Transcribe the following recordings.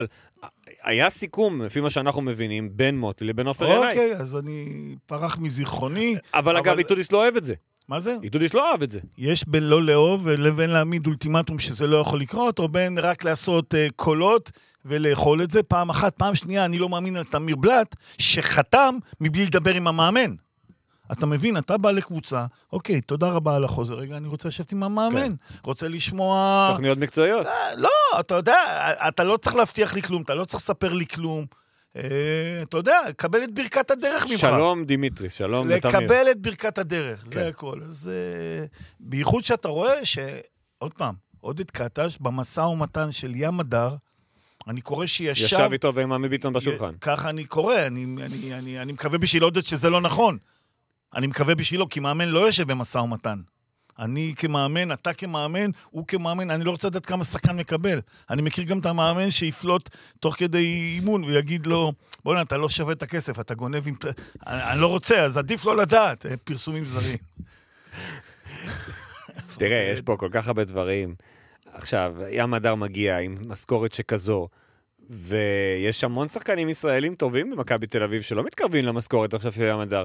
היה סיכום, לפי מה שאנחנו מבינים, בין מוטי לבין עופר ינאי. אוקיי, אז אני פרח מזיכרוני. אבל אגב, איתודיס לא אוהב את זה. מה זה? איתודיס לא אוהב את זה. יש בין לא לאהוב ולבין להעמיד אולטימטום שזה לא יכול לקרות, או בין רק לעשות קולות ולאכול את זה פעם אחת. פעם שנייה, אני לא מאמין על תמיר בלט, שחתם מבלי לדבר עם המאמן. אתה מבין, אתה בא לקבוצה, אוקיי, תודה רבה על החוזר. רגע, אני רוצה לשבת עם המאמן. רוצה לשמוע... תוכניות מקצועיות. לא, אתה יודע, אתה לא צריך להבטיח לי כלום, אתה לא צריך לספר לי כלום. אתה יודע, קבל את ברכת הדרך ממך. שלום דימיטרי, שלום ותמיר. לקבל את ברכת הדרך, זה הכל. אז בייחוד שאתה רואה עוד פעם, עודד קטש, במסע ומתן של ים הדר, אני קורא ישב איתו ועם עמי ביטון בשולחן. ככה אני קורא, אני מקווה בשביל עודד שזה לא נכון. אני מקווה בשבילו, כי מאמן לא יושב במסע ומתן. אני כמאמן, אתה כמאמן, הוא כמאמן, אני לא רוצה לדעת כמה שחקן מקבל. אני מכיר גם את המאמן שיפלוט תוך כדי אימון ויגיד לו, בוא אתה לא שווה את הכסף, אתה גונב עם... אני לא רוצה, אז עדיף לא לדעת, פרסומים זרים. תראה, יש פה כל כך הרבה דברים. עכשיו, ים הדר מגיע עם משכורת שכזו, ויש המון שחקנים ישראלים טובים במכבי תל אביב שלא מתקרבים למשכורת עכשיו של ים הדר.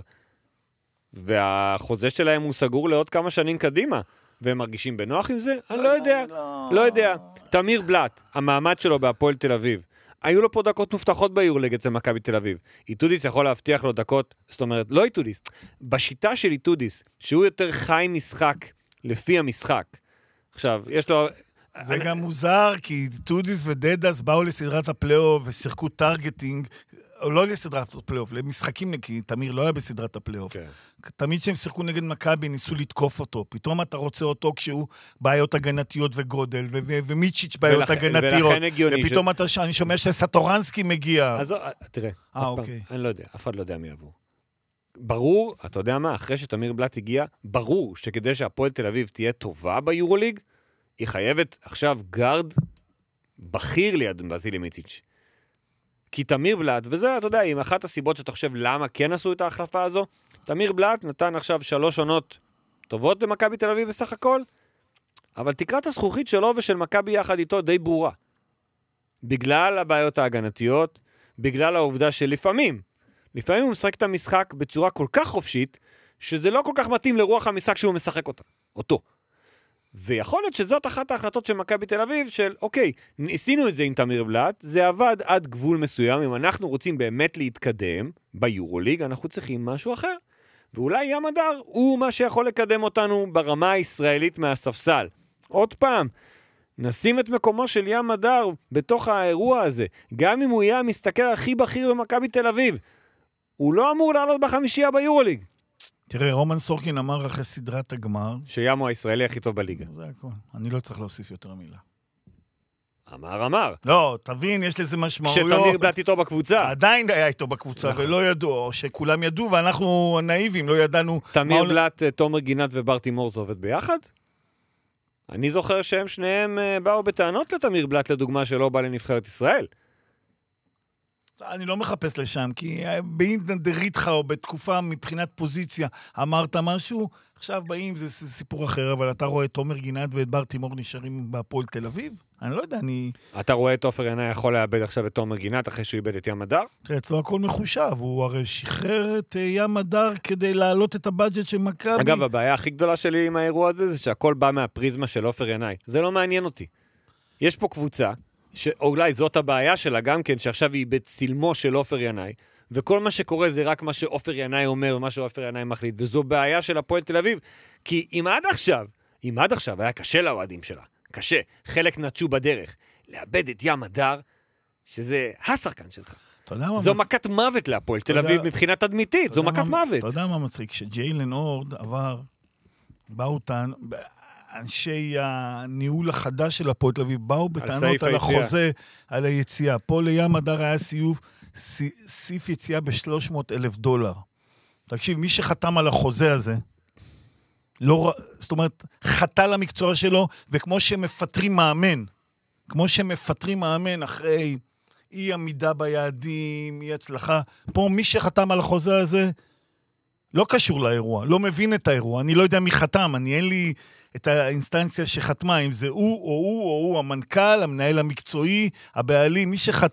והחוזה שלהם הוא סגור לעוד כמה שנים קדימה, והם מרגישים בנוח עם זה? אני לא יודע. תמיר בלט, המעמד שלו בהפועל תל אביב, היו לו פה דקות מובטחות ביורליג אצל מכבי תל אביב. איתודיס יכול להבטיח לו דקות, זאת אומרת, לא איתודיס, בשיטה של איתודיס, שהוא יותר חי משחק לפי המשחק. עכשיו, יש לו... זה גם מוזר, כי איתודיס ודדס באו לסדרת הפלייאוף ושיחקו טרגטינג, או לא לסדרת הפלייאוף, למשחקים, כי תמיר לא היה בסדרת הפלייאוף. תמיד כשהם שיחקו נגד מכבי, ניסו לתקוף אותו. פתאום אתה רוצה אותו כשהוא בעיות הגנתיות וגודל, ומיצ'יץ' בעיות הגנתיות. ופתאום אני שומע שסטורנסקי מגיע. אז תראה, אני לא יודע, אף אחד לא יודע מי יבוא. ברור, אתה יודע מה, אחרי שתמיר בלט הגיע, ברור שכדי שהפועל תל אביב תהיה טובה ביורוליג, היא חייבת עכשיו גארד בכיר ליד בזילי מיציץ'. כי תמיר בלט, וזה, אתה יודע, עם אחת הסיבות שאתה חושב למה כן עשו את ההחלפה הזו, תמיר בלט נתן עכשיו 3 עונות טובות למכבי תל אביב בסך הכל, אבל תקרת הזכוכית שלו ושל מכבי יחד איתו די ברורה. בגלל הבעיות ההגנתיות, בגלל העובדה שלפעמים הוא משחק את המשחק בצורה כל כך חופשית, שזה לא כל כך מתאים לרוח המשחק שהוא משחק אותו. ויכול להיות שזאת אחת ההחלטות של מכבי תל אביב, של אוקיי, ניסינו את זה עם תמיר בלט, זה עבד עד גבול מסוים, אם אנחנו רוצים באמת להתקדם ביורוליג, אנחנו צריכים משהו אחר. ואולי ים הדר הוא מה שיכול לקדם אותנו ברמה הישראלית מהספסל. עוד פעם, נשים את מקומו של ים הדר בתוך האירוע הזה, גם אם הוא יהיה המסתכל הכי בכיר במכבי תל אביב, הוא לא אמור לעלות בחמישייה ביורוליג. תראה, רומן סורקין אמר אחרי סדרת הגמר... ים הוא הישראלי הכי טוב בליגה. זה הכל. אני לא צריך להוסיף יותר מילה. אמר. לא, תבין, יש לזה משמעויות. כשתמיר בלט איתו בקבוצה. עדיין היה איתו בקבוצה, ולא ידעו, או שכולם ידעו, ואנחנו נאיבים, לא ידענו... תמיר בלט, תומר גינת וברטי מורס עובד ביחד? אני זוכר שהם שניהם באו בטענות לתמיר בלט, לדוגמה שלא בא לנבחרת ישראל. אני לא מחפש לשם, כי באינטרנט דריתך או בתקופה מבחינת פוזיציה אמרת משהו, עכשיו באים, זה סיפור אחר, אבל אתה רואה את תומר גינת ואת בר תימור נשארים בהפועל תל אביב? אני לא יודע, אתה רואה את עופר ינאי יכול לאבד עכשיו את תומר גינת אחרי שהוא איבד את ים הדר? תראה, אצלו הכל מחושב, הוא הרי שחרר את ים הדר כדי להעלות את הבאג'ט של מכבי. אגב, הבעיה הכי גדולה שלי עם האירוע הזה, זה שהכל בא מהפריזמה של עופר ינאי. זה לא מעניין אותי. יש פה קבוצה, שאולי זאת הבעיה שלה גם כן, שעכשיו היא בצלמו של עופר ינאי, וכל מה שקורה זה רק מה שעופר ינאי אומר, ומה שעופר ינאי מחליט, וזו בעיה של הפועל תל אביב, כי אם עד עכשיו היה קשה לאוהדים שלה, קשה, חלק נטשו בדרך, לאבד את ים הדר, שזה השחקן שלך. זו מכת מוות להפועל תל אביב מבחינת תדמיתית, זו מכת מוות. אתה יודע מה מצחיק, כשג'יילן הורד עבר, באו אותן... אנשי הניהול החדש של הפועל תל אביב באו בטענות על החוזה, על היציאה. פה לים הדר היה סיף יציאה $300,000. תקשיב, מי שחתם על החוזה הזה, לא, זאת אומרת, חטא למקצוע שלו, וכמו שמפטרים מאמן אחרי אי עמידה ביעדים, אי הצלחה, פה מי שחתם על החוזה הזה, לא קשור לאירוע, לא מבין את האירוע, אני לא יודע מי חתם, אין לי את האינסטנציה שחתמה, אם זה הוא או הוא, המנכ"ל, המנהל המקצועי, הבעלים, מי שחתם,